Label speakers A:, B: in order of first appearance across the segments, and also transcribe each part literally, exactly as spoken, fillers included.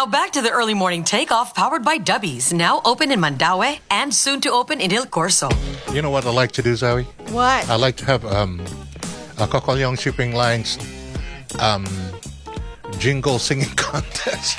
A: Now back to the early morning takeoff powered by Dubbies. Now open in Mandaue and soon to open in Il Corso.
B: You know what I like to do, Zoe?
C: What?
B: I like to have um, a Kokolyong Shipping Lines um, jingle singing contest.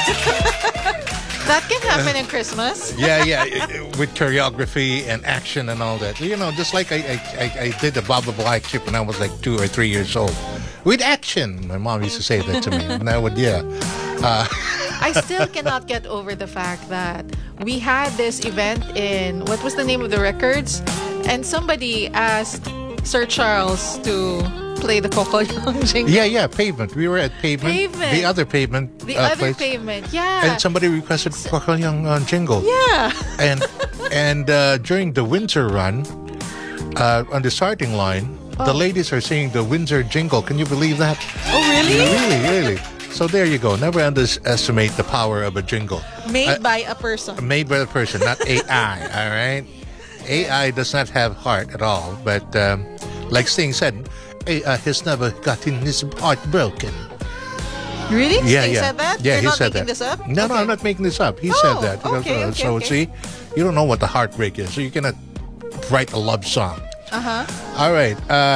C: That can happen in Christmas.
B: Yeah, yeah, with choreography and action and all that. You know, just like I I, I, I did the Baba Black Chip when I was like two or three years old. With action. My mom used to say that to me. And I would, yeah. Uh,
C: I still cannot get over the fact that we had this event in, what was the name of the records? And somebody asked Sir Charles to play the Kokolyong jingle.
B: yeah, yeah, Pavement. We were at Pavement.
C: Pavement.
B: The other Pavement
C: The
B: uh,
C: other
B: place.
C: Pavement, yeah.
B: And somebody requested Kokolyong uh, jingle.
C: Yeah.
B: And and uh, during the Windsor run, uh, on the starting line,
C: Oh.
B: the ladies are singing the Windsor jingle. Can you believe that?
C: Oh, really?
B: Really, really. So there you go. Never underestimate the power of a jingle.
C: Made
B: Uh,
C: by a person.
B: Made by the person, not A I, all right? A I does not have heart at all. But um, like Sting said, A I has never gotten his heart broken.
C: Really?
B: Yeah,
C: Sting
B: yeah.
C: said that?
B: Yeah,
C: You're
B: he
C: not
B: said
C: making
B: that.
C: this up?
B: No, no,
C: Okay.
B: I'm not making this up. He
C: Oh,
B: said that.
C: okay,
B: Uh,
C: okay,
B: so
C: okay.
B: see, you don't know what the heartbreak is. So you cannot write a love song.
C: Uh-huh.
B: All right. Uh,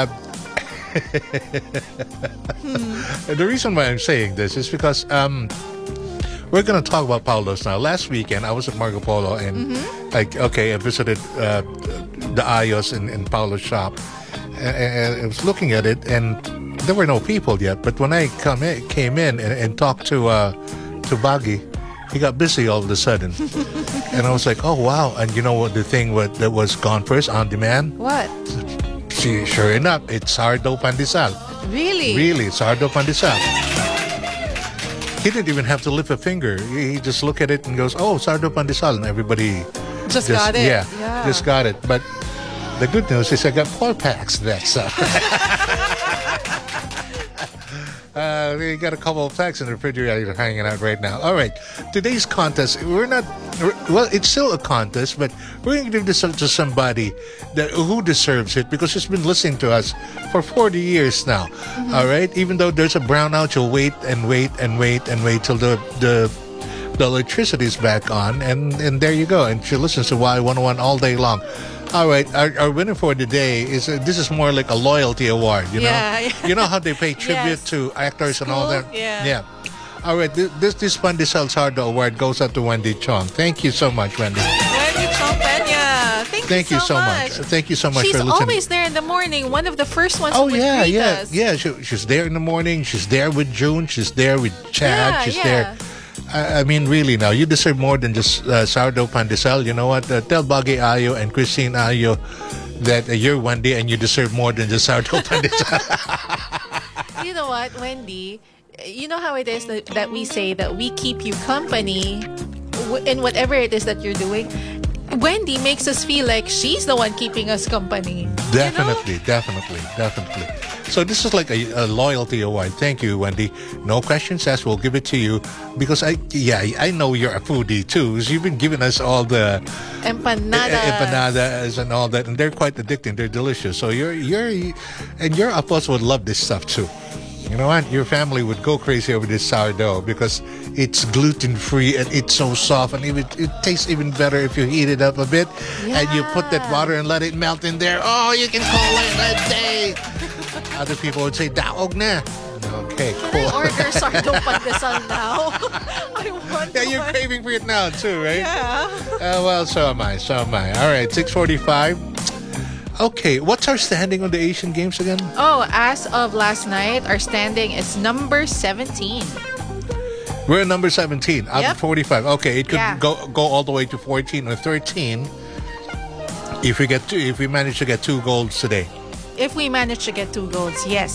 C: Hmm.
B: The reason why I'm saying this is because um, we're going to talk about Paulo's now. Last weekend, I was at Marco Polo and,
C: Mm-hmm.
B: like, okay, I visited uh, the Ayos in, in Paulo's shop. And, and I was looking at it, and there were no people yet. But when I come in, came in and, and talked to uh, to Baggy, he got busy all of a sudden. And I was like, oh, wow. And you know what the thing what, that was gone first on demand?
C: What?
B: See, sure enough, it's Sardo Pandesal.
C: Really?
B: Really, Sardo Pandesal. He didn't even have to lift a finger. He he just looked at it and goes, oh, Sardo Pandesal. And everybody
C: Just, got it.
B: Yeah,
C: Yeah.
B: just got it. But the good news is I got four packs. That's uh, uh, we got a couple of packs in the refrigerator hanging out right now. All right, today's contest, we're not, well, it's still a contest, but we're going to give this to somebody that who deserves it because she's been listening to us for forty years now.
C: Mm-hmm.
B: All right, even though there's a brownout, you'll wait and wait and wait and wait till the the the electricity is back on, and and there you go. And she listens to Y one oh one all day long. All right, our, our winner for the day is uh, this is more like a loyalty award, you know.
C: Yeah, yeah.
B: You know how they pay tribute
C: Yes.
B: to actors and all
C: School,
B: that.
C: yeah.
B: Yeah. All right, this this, this Pandesal Sardo award goes out to Wendy Chong. Thank you so much, Wendy.
C: Wendy Chong Peña. Thank,
B: Thank you so much.
C: much.
B: Thank you so much
C: She's
B: for listening.
C: always there in the morning. One of the first ones
B: Oh
C: who would
B: yeah,
C: greet
B: yeah,
C: us.
B: yeah. She, she's there in the morning. She's there with June. She's there with Chad.
C: Yeah,
B: she's
C: yeah.
B: there. I, I mean, really, now you deserve more than just uh, Sardo Pandesal. You know what? Uh, tell Baggy Ayo and Christine Ayo that uh, you're Wendy and you deserve more than just Sardo Pandesal.
C: You know what, Wendy? You know how it is that, that we say that we keep you company w- in whatever it is that you're doing. Wendy makes us feel like she's the one keeping us company.
B: Definitely,
C: You know?
B: definitely, definitely. So this is like a, a loyalty award. Thank you, Wendy. No questions asked. We'll give it to you because I, yeah, I know you're a foodie too. 'Cause you've been giving us all the
C: Empanadas.
B: e- empanadas and all that, and they're quite addicting. They're delicious. So you're, you're, and your apos would love this stuff too. You know what? Your family would go crazy over this sourdough because it's gluten-free and it's so soft, and even, it tastes even better if you heat it up a bit and you put that
C: Yeah.
B: water and let it melt in there. Oh, you can call it a day. Other people would say, daog na. Okay,
C: Can
B: cool.
C: I order sardo pandesal now? I want
B: Yeah, you're
C: one.
B: craving for it now too, right?
C: Yeah.
B: Uh, well, so am I. So am I. All right, six forty-five. Okay, what's our standing on the Asian Games again?
C: Oh, as of last night, our standing is number seventeen.
B: We're at number seventeen out
C: Yep.
B: of forty-five. Okay, it could
C: Yeah.
B: go go all the way to fourteen or thirteen if we get two, if we manage to get two golds today.
C: If we manage to get two golds, yes.